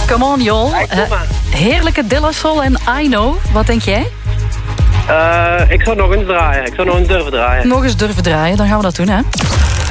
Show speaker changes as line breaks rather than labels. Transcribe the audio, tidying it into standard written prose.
Come on, Jol. Heerlijke De La Soul en I Know. Wat denk jij?
Ik zou nog eens draaien. Ik zou nog eens durven draaien.
Nog eens durven draaien, dan gaan we dat doen, hè?